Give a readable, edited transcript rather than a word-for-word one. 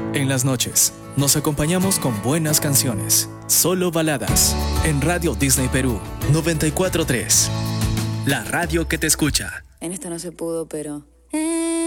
En las noches, nos acompañamos con buenas canciones. Solo baladas. En Radio Disney Perú 94.3. La radio que te escucha. En esta no se pudo, pero...